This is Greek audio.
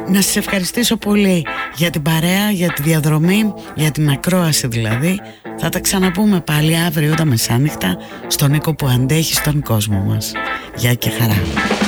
Να σας ευχαριστήσω πολύ για την παρέα, για τη διαδρομή, για την ακρόαση δηλαδή. Θα τα ξαναπούμε πάλι αύριο τα μεσάνυχτα στον Νίκο που αντέχει στον κόσμο μας. Γεια και χαρά.